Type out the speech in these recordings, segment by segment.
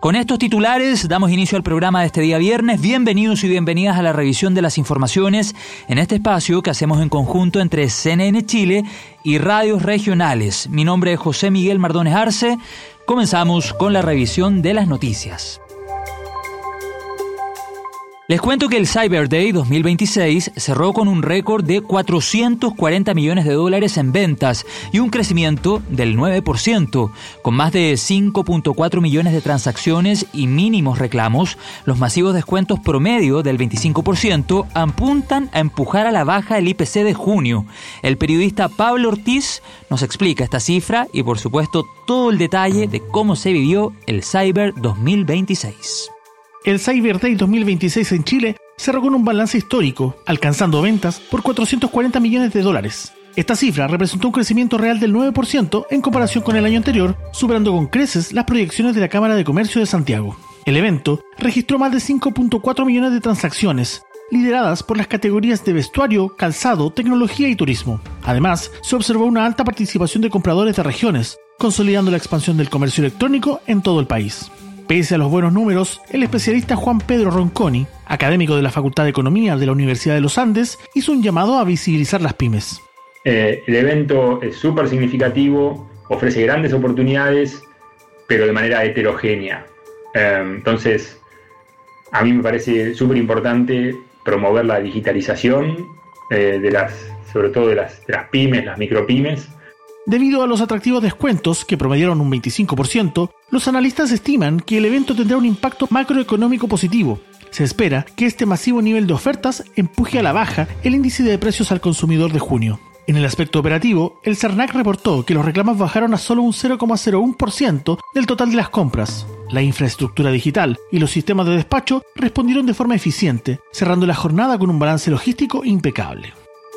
Con estos titulares damos inicio al programa de este día viernes. Bienvenidos y bienvenidas a la revisión de las informaciones en este espacio que hacemos en conjunto entre CNN Chile y radios regionales. Mi nombre es José Miguel Mardones Arce. Comenzamos con la revisión de las noticias. Les cuento que el Cyber Day 2026 cerró con un récord de $440 millones en ventas y un crecimiento del 9%. Con más de 5.4 millones de transacciones y mínimos reclamos, los masivos descuentos promedio del 25% apuntan a empujar a la baja el IPC de junio. El periodista Pablo Ortiz nos explica esta cifra y, por supuesto, todo el detalle de cómo se vivió el Cyber 2026. El Cyber Day 2026 en Chile cerró con un balance histórico, alcanzando ventas por $440 millones. Esta cifra representó un crecimiento real del 9% en comparación con el año anterior, superando con creces las proyecciones de la Cámara de Comercio de Santiago. El evento registró más de 5.4 millones de transacciones, lideradas por las categorías de vestuario, calzado, tecnología y turismo. Además, se observó una alta participación de compradores de regiones, consolidando la expansión del comercio electrónico en todo el país. Pese a los buenos números, el especialista Juan Pedro Ronconi, académico de la Facultad de Economía de la Universidad de los Andes, hizo un llamado a visibilizar las pymes. El evento es súper significativo, ofrece grandes oportunidades, pero de manera heterogénea. Entonces, a mí me parece súper importante promover la digitalización sobre todo de las pymes, las micropymes. Debido a los atractivos descuentos, que promediaron un 25%, los analistas estiman que el evento tendrá un impacto macroeconómico positivo. Se espera que este masivo nivel de ofertas empuje a la baja el índice de precios al consumidor de junio. En el aspecto operativo, el Cernac reportó que los reclamos bajaron a solo un 0,01% del total de las compras. La infraestructura digital y los sistemas de despacho respondieron de forma eficiente, cerrando la jornada con un balance logístico impecable.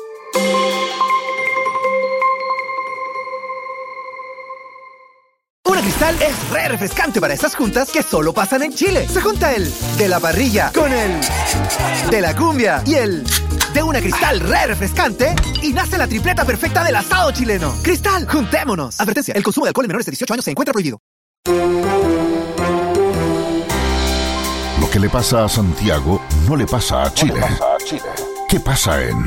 Cristal es re refrescante para esas juntas que solo pasan en Chile. Se junta el de la parrilla con el de la cumbia y el de una Cristal re refrescante y nace la tripleta perfecta del asado chileno. Cristal, juntémonos. Advertencia, el consumo de alcohol en menores de 18 años se encuentra prohibido. Lo que le pasa a Santiago no le pasa a Chile. ¿Qué pasa en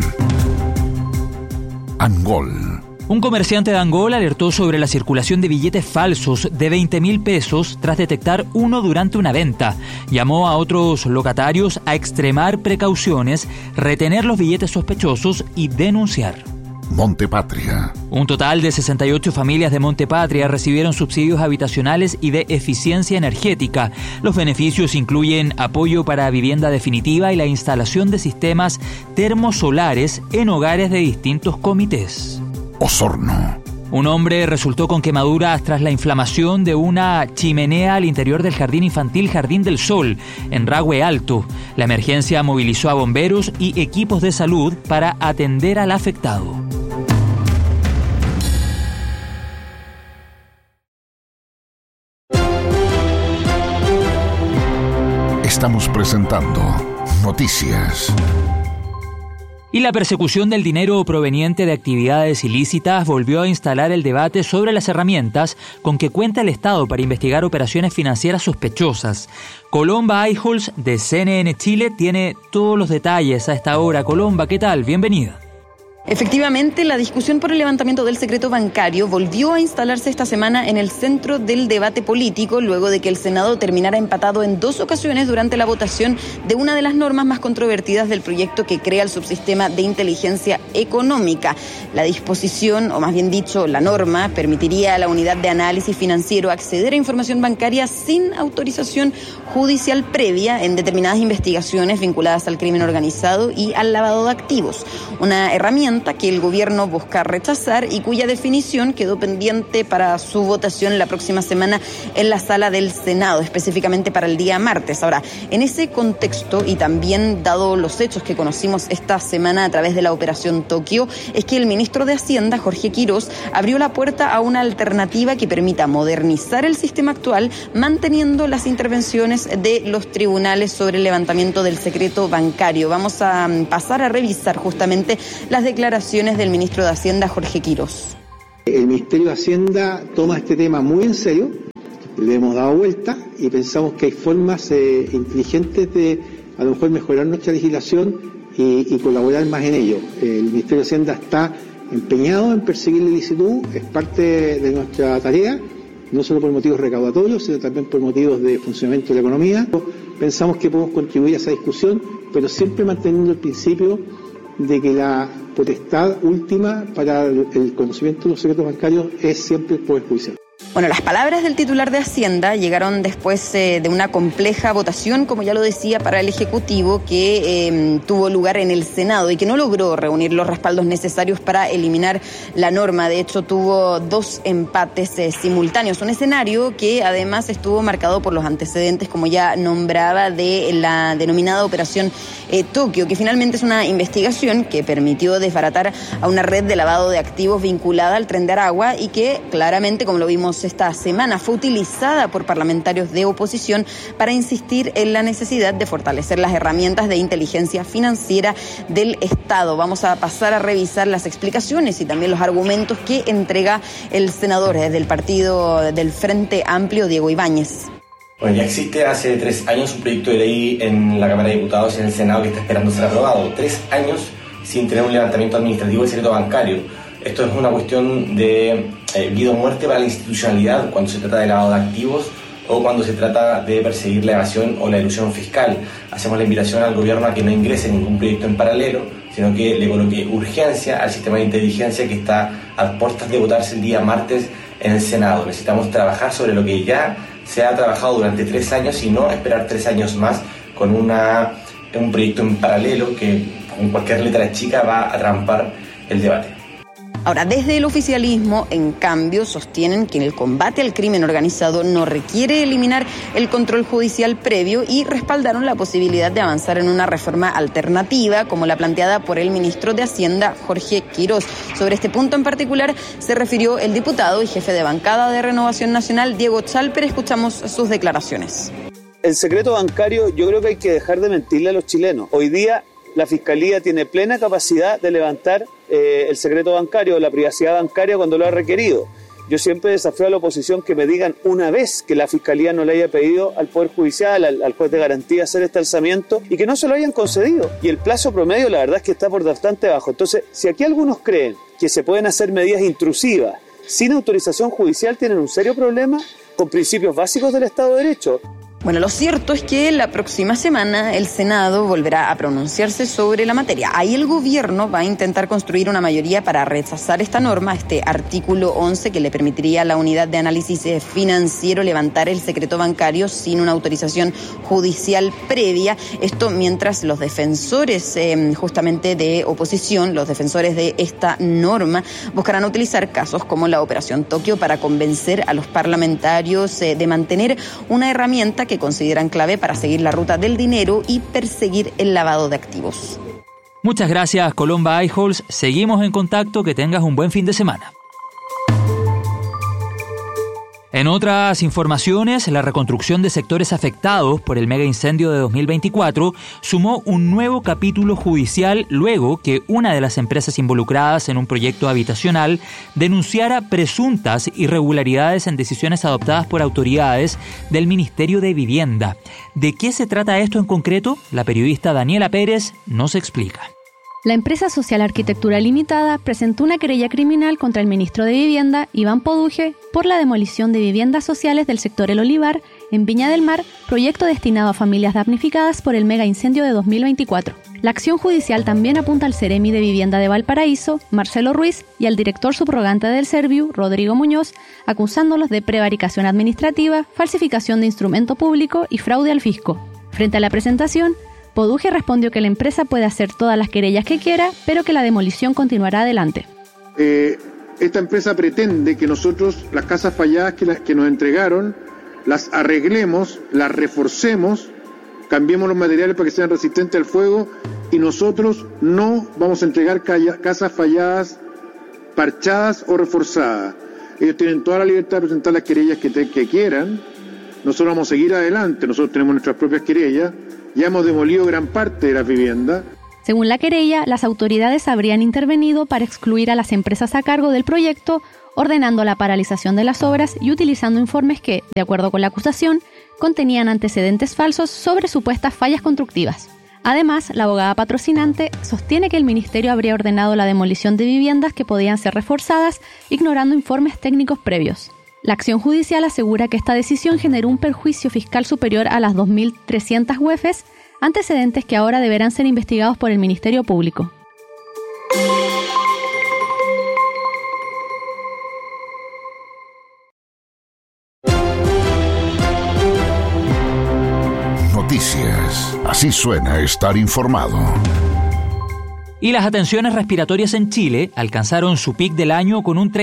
Angol? Un comerciante de Angola alertó sobre la circulación de billetes falsos de 20.000 pesos tras detectar uno durante una venta. Llamó a otros locatarios a extremar precauciones, retener los billetes sospechosos y denunciar. Montepatria. Un total de 68 familias de Montepatria recibieron subsidios habitacionales y de eficiencia energética. Los beneficios incluyen apoyo para vivienda definitiva y la instalación de sistemas termosolares en hogares de distintos comités. Osorno. Un hombre resultó con quemaduras tras la inflamación de una chimenea al interior del jardín infantil Jardín del Sol, en Rahue Alto. La emergencia movilizó a bomberos y equipos de salud para atender al afectado. Estamos presentando Noticias. Y la persecución del dinero proveniente de actividades ilícitas volvió a instalar el debate sobre las herramientas con que cuenta el Estado para investigar operaciones financieras sospechosas. Colomba Eichholz de CNN Chile tiene todos los detalles a esta hora. Colomba, ¿qué tal? Bienvenida. Efectivamente, la discusión por el levantamiento del secreto bancario volvió a instalarse esta semana en el centro del debate político, luego de que el Senado terminara empatado en 2 ocasiones durante la votación de una de las normas más controvertidas del proyecto que crea el subsistema de inteligencia económica. La disposición, o más bien dicho, la norma, permitiría a la unidad de análisis financiero acceder a información bancaria sin autorización judicial previa en determinadas investigaciones vinculadas al crimen organizado y al lavado de activos. Una herramienta que el gobierno busca rechazar y cuya definición quedó pendiente para su votación la próxima semana en la sala del Senado, específicamente para el día martes. Ahora, en ese contexto y también dado los hechos que conocimos esta semana a través de la Operación Tokio, es que el ministro de Hacienda, Jorge Quirós, abrió la puerta a una alternativa que permita modernizar el sistema actual, manteniendo las intervenciones de los tribunales sobre el levantamiento del secreto bancario. Vamos a pasar a revisar justamente las declaraciones del ministro de Hacienda, Jorge Quirós. El Ministerio de Hacienda toma este tema muy en serio le hemos dado vuelta y pensamos que hay formas inteligentes de a lo mejor mejorar nuestra legislación y colaborar más en ello. El Ministerio de Hacienda está empeñado en perseguir la ilicitud, es parte de nuestra tarea, no solo por motivos recaudatorios, sino también por motivos de funcionamiento de la economía. Pensamos que podemos contribuir a esa discusión, pero siempre manteniendo el principio de que la potestad última para el conocimiento de los secretos bancarios es siempre el Poder Judicial. Bueno, las palabras del titular de Hacienda llegaron después de una compleja votación, como ya lo decía, para el Ejecutivo, que tuvo lugar en el Senado y que no logró reunir los respaldos necesarios para eliminar la norma. De hecho, tuvo 2 empates simultáneos. Un escenario que además estuvo marcado por los antecedentes, como ya nombraba, de la denominada Operación Tokio, que finalmente es una investigación que permitió desbaratar a una red de lavado de activos vinculada al Tren de Aragua y que claramente, como lo vimos esta semana, fue utilizada por parlamentarios de oposición para insistir en la necesidad de fortalecer las herramientas de inteligencia financiera del Estado. Vamos a pasar a revisar las explicaciones y también los argumentos que entrega el senador del partido del Frente Amplio, Diego Ibáñez. Bueno, ya existe hace 3 años un proyecto de ley en la Cámara de Diputados y en el Senado que está esperando ser aprobado. 3 años sin tener un levantamiento administrativo del secreto bancario. Esto es una cuestión de vida o muerte para la institucionalidad cuando se trata de lavado de activos o cuando se trata de perseguir la evasión o la elusión fiscal. Hacemos la invitación al gobierno a que no ingrese ningún proyecto en paralelo, sino que le coloque urgencia al sistema de inteligencia que está a puertas de votarse el día martes en el Senado. Necesitamos trabajar sobre lo que ya se ha trabajado durante 3 años y no esperar 3 años más con un proyecto en paralelo que con cualquier letra chica va a trampar el debate. Ahora, desde el oficialismo, en cambio, sostienen que el combate al crimen organizado no requiere eliminar el control judicial previo y respaldaron la posibilidad de avanzar en una reforma alternativa, como la planteada por el ministro de Hacienda, Jorge Quirós. Sobre este punto en particular se refirió el diputado y jefe de bancada de Renovación Nacional, Diego Chalper. Escuchamos sus declaraciones. El secreto bancario, yo creo que hay que dejar de mentirle a los chilenos. Hoy día la Fiscalía tiene plena capacidad de levantar el secreto bancario, la privacidad bancaria cuando lo ha requerido. Yo siempre desafío a la oposición que me digan una vez que la Fiscalía no le haya pedido al Poder Judicial, al juez de garantía hacer este alzamiento y que no se lo hayan concedido. Y el plazo promedio la verdad es que está por bastante bajo. Entonces, si aquí algunos creen que se pueden hacer medidas intrusivas sin autorización judicial, tienen un serio problema con principios básicos del Estado de Derecho. Bueno, lo cierto es que la próxima semana el Senado volverá a pronunciarse sobre la materia. Ahí el gobierno va a intentar construir una mayoría para rechazar esta norma, este artículo 11 que le permitiría a la unidad de análisis financiero levantar el secreto bancario sin una autorización judicial previa. Esto mientras los defensores justamente de oposición, los defensores de esta norma, buscarán utilizar casos como la Operación Tokio para convencer a los parlamentarios de mantener una herramienta que consideran clave para seguir la ruta del dinero y perseguir el lavado de activos. Muchas gracias, Colomba Eichholz. Seguimos en contacto. Que tengas un buen fin de semana. En otras informaciones, la reconstrucción de sectores afectados por el mega incendio de 2024 sumó un nuevo capítulo judicial luego que una de las empresas involucradas en un proyecto habitacional denunciara presuntas irregularidades en decisiones adoptadas por autoridades del Ministerio de Vivienda. ¿De qué se trata esto en concreto? La periodista Daniela Pérez nos explica. La empresa Social Arquitectura Limitada presentó una querella criminal contra el ministro de Vivienda, Iván Poduje, por la demolición de viviendas sociales del sector El Olivar, en Viña del Mar, proyecto destinado a familias damnificadas por el mega incendio de 2024. La acción judicial también apunta al Ceremi de Vivienda de Valparaíso, Marcelo Ruiz, y al director subrogante del Serviu, Rodrigo Muñoz, acusándolos de prevaricación administrativa, falsificación de instrumento público y fraude al fisco. Frente a la presentación, Poduje respondió que la empresa puede hacer todas las querellas que quiera, pero que la demolición continuará adelante. Esta empresa pretende que nosotros, las casas falladas que nos entregaron, las arreglemos, las reforcemos, cambiemos los materiales para que sean resistentes al fuego y nosotros no vamos a entregar casas falladas, parchadas o reforzadas. Ellos tienen toda la libertad de presentar las querellas que quieran. Nosotros vamos a seguir adelante, nosotros tenemos nuestras propias querellas. Ya hemos demolido gran parte de las viviendas. Según la querella, las autoridades habrían intervenido para excluir a las empresas a cargo del proyecto, ordenando la paralización de las obras y utilizando informes que, de acuerdo con la acusación, contenían antecedentes falsos sobre supuestas fallas constructivas. Además, la abogada patrocinante sostiene que el ministerio habría ordenado la demolición de viviendas que podían ser reforzadas, ignorando informes técnicos previos. La acción judicial asegura que esta decisión generó un perjuicio fiscal superior a las 2.300 UEFs, antecedentes que ahora deberán ser investigados por el Ministerio Público. Noticias. Así suena estar informado. Y las atenciones respiratorias en Chile alcanzaron su pic del año con un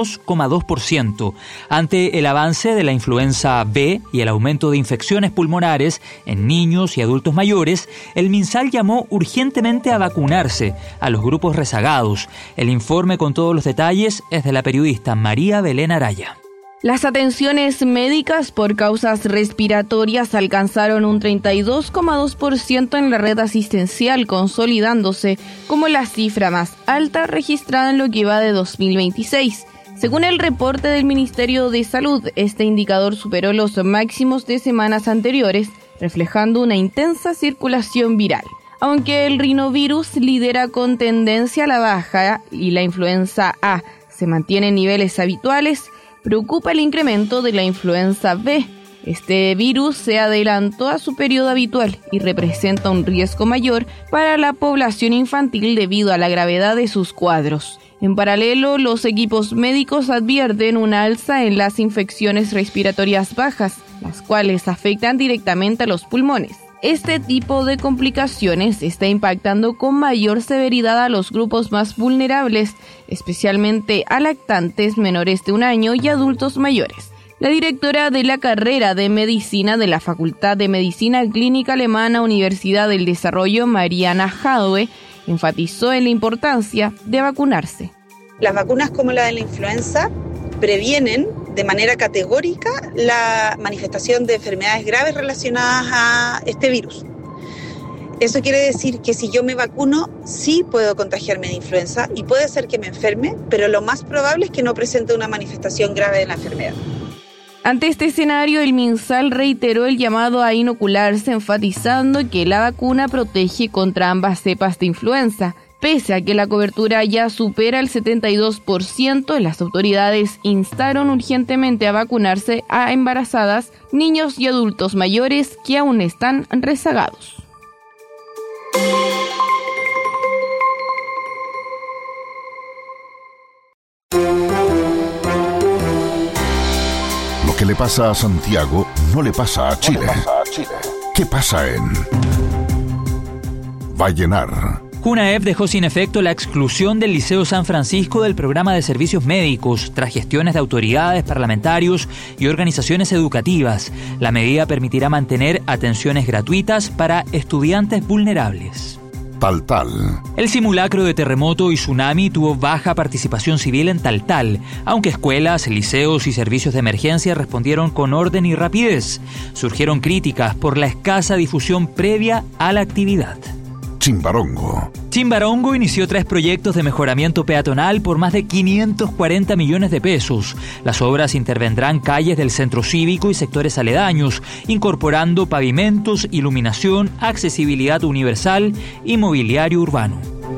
32,2%. Ante el avance de la influenza B y el aumento de infecciones pulmonares en niños y adultos mayores, el MinSal llamó urgentemente a vacunarse a los grupos rezagados. El informe con todos los detalles es de la periodista María Belén Araya. Las atenciones médicas por causas respiratorias alcanzaron un 32,2% en la red asistencial, consolidándose como la cifra más alta registrada en lo que va de 2026. Según el reporte del Ministerio de Salud, este indicador superó los máximos de semanas anteriores, reflejando una intensa circulación viral. Aunque el rinovirus lidera con tendencia a la baja y la influenza A se mantiene en niveles habituales, preocupa el incremento de la influenza B. Este virus se adelantó a su periodo habitual y representa un riesgo mayor para la población infantil debido a la gravedad de sus cuadros. En paralelo, los equipos médicos advierten una alza en las infecciones respiratorias bajas, las cuales afectan directamente a los pulmones. Este tipo de complicaciones está impactando con mayor severidad a los grupos más vulnerables, especialmente a lactantes menores de 1 año y adultos mayores. La directora de la carrera de Medicina de la Facultad de Medicina Clínica Alemana Universidad del Desarrollo, Mariana Jadwe, enfatizó en la importancia de vacunarse. Las vacunas como la de la influenza previenen de manera categórica la manifestación de enfermedades graves relacionadas a este virus. Eso quiere decir que si yo me vacuno, sí puedo contagiarme de influenza y puede ser que me enferme, pero lo más probable es que no presente una manifestación grave de la enfermedad. Ante este escenario, el MinSal reiteró el llamado a inocularse, enfatizando que la vacuna protege contra ambas cepas de influenza. Pese a que la cobertura ya supera el 72%, las autoridades instaron urgentemente a vacunarse a embarazadas, niños y adultos mayores que aún están rezagados. Lo que le pasa a Santiago no le pasa a Chile. ¿Qué pasa en Vallenar? CUNAEP dejó sin efecto la exclusión del Liceo San Francisco del programa de servicios médicos tras gestiones de autoridades, parlamentarios y organizaciones educativas. La medida permitirá mantener atenciones gratuitas para estudiantes vulnerables. Taltal. El simulacro de terremoto y tsunami tuvo baja participación civil en Taltal, aunque escuelas, liceos y servicios de emergencia respondieron con orden y rapidez. Surgieron críticas por la escasa difusión previa a la actividad. Chimbarongo. Chimbarongo inició 3 proyectos de mejoramiento peatonal por más de 540 millones de pesos. Las obras intervendrán calles del centro cívico y sectores aledaños, incorporando pavimentos, iluminación, accesibilidad universal y mobiliario urbano.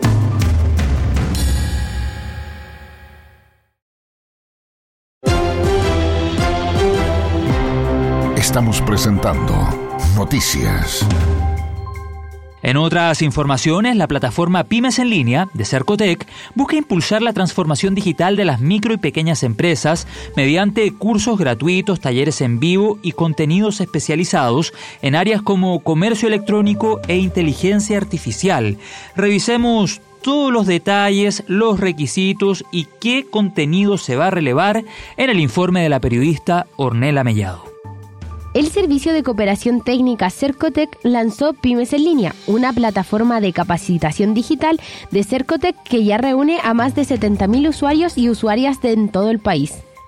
Estamos presentando Noticias. En otras informaciones, la plataforma Pymes en Línea de Cercotec busca impulsar la transformación digital de las micro y pequeñas empresas mediante cursos gratuitos, talleres en vivo y contenidos especializados en áreas como comercio electrónico e inteligencia artificial. Revisemos todos los detalles, los requisitos y qué contenido se va a relevar en el informe de la periodista Ornella Mellado. El Servicio de Cooperación Técnica Cercotec lanzó Pymes en Línea, una plataforma de capacitación digital de Cercotec que ya reúne a más de 70.000 usuarios y usuarias en todo el país.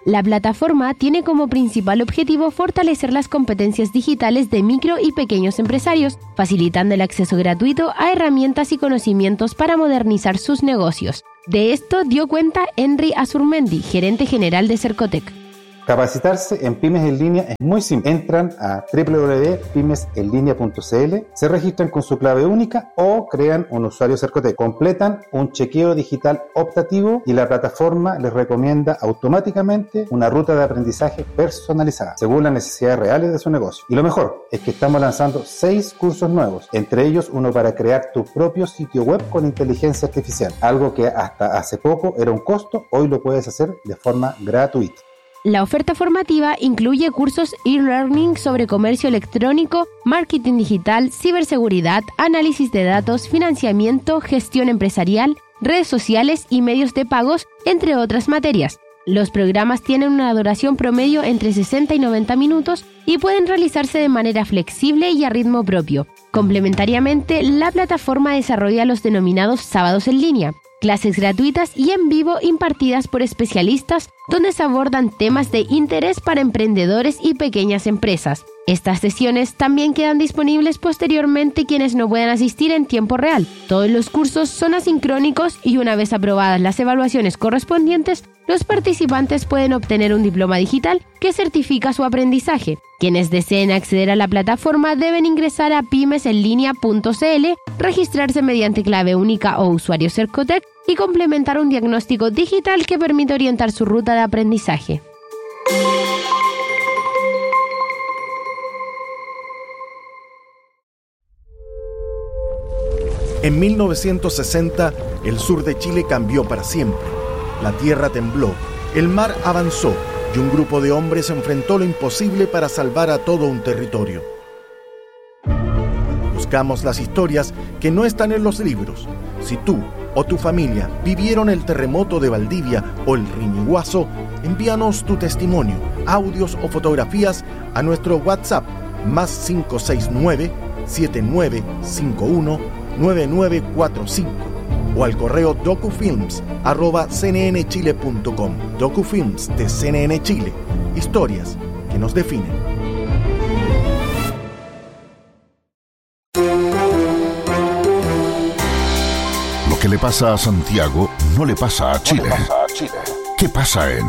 La plataforma tiene como principal objetivo fortalecer las competencias digitales de micro y pequeños empresarios, facilitando el acceso gratuito a herramientas y conocimientos para modernizar sus negocios. De esto dio cuenta Henry Azurmendi, gerente general de Cercotec. Capacitarse en pymes en línea es muy simple. Entran a www.pymesenlinea.cl, se registran con su clave única o crean un usuario Cercotec. Completan un chequeo digital optativo y la plataforma les recomienda automáticamente una ruta de aprendizaje personalizada, según las necesidades reales de su negocio. Y lo mejor es que estamos lanzando 6 cursos nuevos, entre ellos uno para crear tu propio sitio web con inteligencia artificial, algo que hasta hace poco era un costo, hoy lo puedes hacer de forma gratuita. La oferta formativa incluye cursos e-learning sobre comercio electrónico, marketing digital, ciberseguridad, análisis de datos, financiamiento, gestión empresarial, redes sociales y medios de pagos, entre otras materias. Los programas tienen una duración promedio entre 60 y 90 minutos y pueden realizarse de manera flexible y a ritmo propio. Complementariamente, la plataforma desarrolla los denominados sábados en línea, clases gratuitas y en vivo impartidas por especialistas donde se abordan temas de interés para emprendedores y pequeñas empresas. Estas sesiones también quedan disponibles posteriormente quienes no puedan asistir en tiempo real. Todos los cursos son asincrónicos y una vez aprobadas las evaluaciones correspondientes, los participantes pueden obtener un diploma digital que certifica su aprendizaje. Quienes deseen acceder a la plataforma deben ingresar a pymesenlinea.cl, registrarse mediante clave única o usuario Cercotec y complementar un diagnóstico digital que permite orientar su ruta de aprendizaje. En 1960, el sur de Chile cambió para siempre. La tierra tembló, el mar avanzó y un grupo de hombres enfrentó lo imposible para salvar a todo un territorio. Buscamos las historias que no están en los libros. Si tú o tu familia vivieron el terremoto de Valdivia o el Riñiguazo, envíanos tu testimonio, audios o fotografías a nuestro WhatsApp más 569-7951-9945 o al correo docufilms@cnnchile.com. Docufilms de CNN Chile. Historias que nos definen. Lo que le pasa a Santiago no le pasa a Chile. ¿Qué pasa en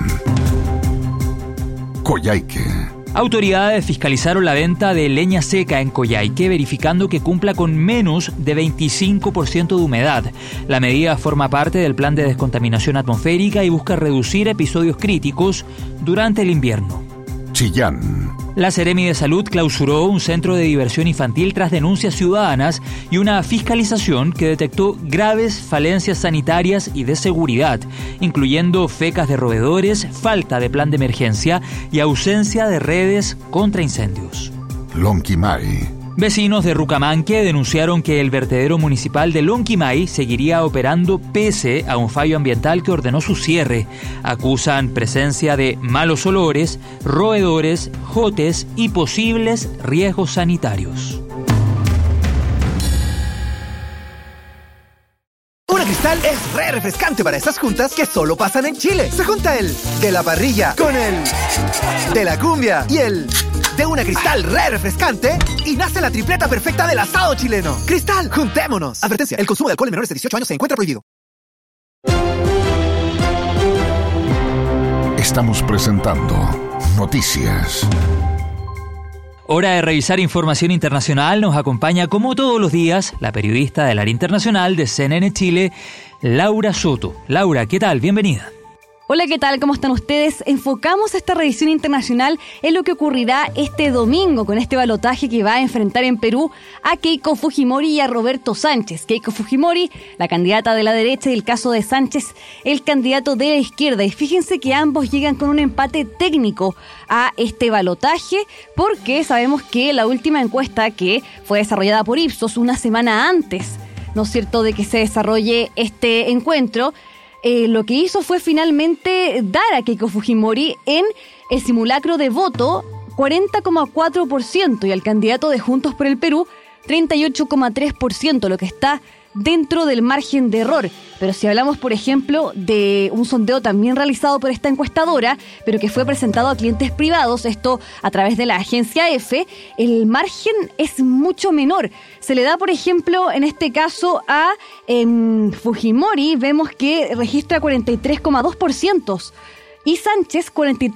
Coyhaique? Autoridades fiscalizaron la venta de leña seca en Coyhaique, verificando que cumpla con menos de 25% de humedad. La medida forma parte del plan de descontaminación atmosférica y busca reducir episodios críticos durante el invierno. Chillán. La Seremi de Salud clausuró un centro de diversión infantil tras denuncias ciudadanas y una fiscalización que detectó graves falencias sanitarias y de seguridad, incluyendo fecas de roedores, falta de plan de emergencia y ausencia de redes contra incendios. Lonquimay. Vecinos de Rucamanque denunciaron que el vertedero municipal de Lonquimay seguiría operando pese a un fallo ambiental que ordenó su cierre. Acusan presencia de malos olores, roedores, jotes y posibles riesgos sanitarios. Una Cristal es re refrescante para esas juntas que solo pasan en Chile. Se junta el de la parrilla con el de la cumbia y el de una Cristal re refrescante y nace la tripleta perfecta del asado chileno. Cristal, juntémonos. Advertencia, el consumo de alcohol en menores de 18 años se encuentra prohibido. Estamos presentando Noticias. Hora de revisar información internacional. Nos acompaña, como todos los días, la periodista del área internacional de CNN Chile, Laura Soto. Laura, ¿qué tal? Bienvenida. Hola, ¿qué tal? ¿Cómo están ustedes? Enfocamos esta revisión internacional en lo que ocurrirá este domingo con este balotaje que va a enfrentar en Perú a Keiko Fujimori y a Roberto Sánchez. Keiko Fujimori, la candidata de la derecha, y el caso de Sánchez, el candidato de la izquierda. Y fíjense que ambos llegan con un empate técnico a este balotaje porque sabemos que la última encuesta que fue desarrollada por Ipsos una semana antes, ¿no es cierto?, de que se desarrolle este encuentro, lo que hizo fue finalmente dar a Keiko Fujimori en el simulacro de voto 40,4% y al candidato de Juntos por el Perú 38,3%, lo que está dentro del margen de error. Pero si hablamos, por ejemplo, de un sondeo también realizado por esta encuestadora, pero que fue presentado a clientes privados, esto a través de la agencia EFE, el margen es mucho menor. Se le da, por ejemplo, en este caso a Fujimori, vemos que registra 43,2%. Y Sánchez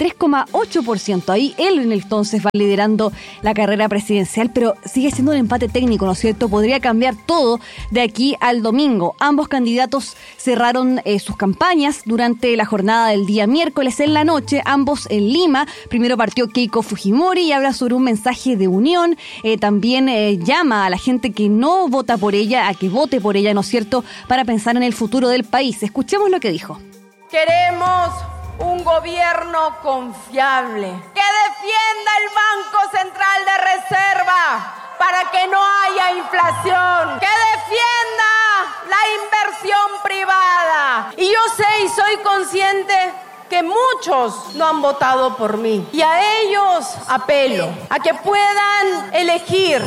43,8%. Ahí él entonces va liderando la carrera presidencial, pero sigue siendo un empate técnico, ¿no es cierto? Podría cambiar todo de aquí al domingo. Ambos candidatos cerraron sus campañas durante la jornada del día miércoles en la noche, ambos en Lima. Primero partió Keiko Fujimori y habla sobre un mensaje de unión. También llama a la gente que no vota por ella, a que vote por ella, ¿no es cierto?, para pensar en el futuro del país. Escuchemos lo que dijo. Queremos un gobierno confiable que defienda el Banco Central de Reserva para que no haya inflación, que defienda la inversión privada. Y yo sé y soy consciente que muchos no han votado por mí. Y a ellos apelo a que puedan elegir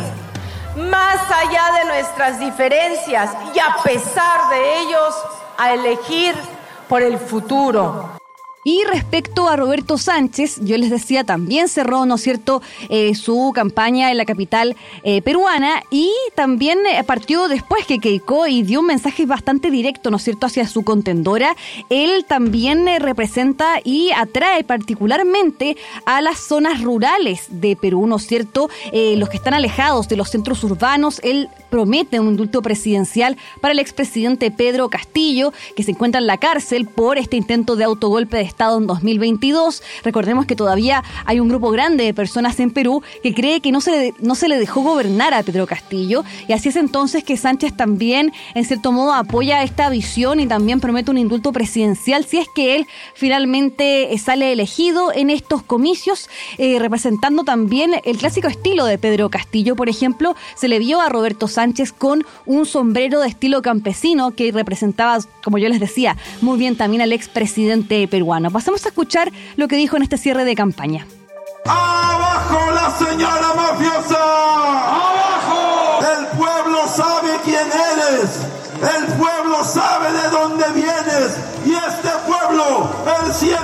más allá de nuestras diferencias y a pesar de ellos a elegir por el futuro. Y respecto a Roberto Sánchez, yo les decía, también cerró, ¿no es cierto?, su campaña en la capital peruana y también partió después que Keiko y dio un mensaje bastante directo, ¿no es cierto?, hacia su contendora. Él también representa y atrae particularmente a las zonas rurales de Perú, ¿no es cierto?, los que están alejados de los centros urbanos. Él promete un indulto presidencial para el expresidente Pedro Castillo, que se encuentra en la cárcel por este intento de autogolpe de Estado en 2022. Recordemos que todavía hay un grupo grande de personas en Perú que cree que no se le dejó gobernar a Pedro Castillo, y así es entonces que Sánchez también, en cierto modo, apoya esta visión y también promete un indulto presidencial si es que él finalmente sale elegido en estos comicios, representando también el clásico estilo de Pedro Castillo. Por ejemplo, se le vio a Roberto Sánchez con un sombrero de estilo campesino que representaba, como yo les decía, muy bien también al expresidente peruano. Pasamos a escuchar lo que dijo en este cierre de campaña. ¡Abajo la señora mafiosa! ¡Abajo! El pueblo sabe quién eres. El pueblo sabe de dónde